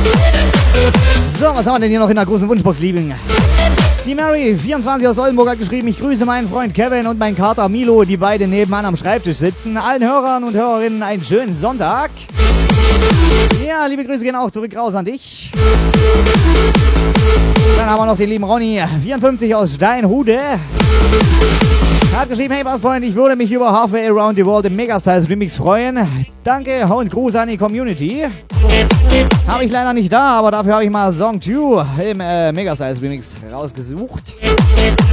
So, was haben wir denn hier noch in der großen Wunschbox liegen? Die Mary, 24 aus Oldenburg, hat geschrieben, ich grüße meinen Freund Kevin und meinen Kater Milo, die beide nebenan am Schreibtisch sitzen. Allen Hörern und Hörerinnen einen schönen Sonntag. Ja, liebe Grüße gehen auch zurück raus an dich. Dann haben wir noch den lieben Ronny, 54 aus Steinhude. Er hat geschrieben, hey Bassfreund, ich würde mich über Halfway Around the World im Megastyles Remix freuen. Danke und Gruß an die Community. Habe ich leider nicht da, aber dafür habe ich mal Song 2 im Megastyles Remix rausgesucht.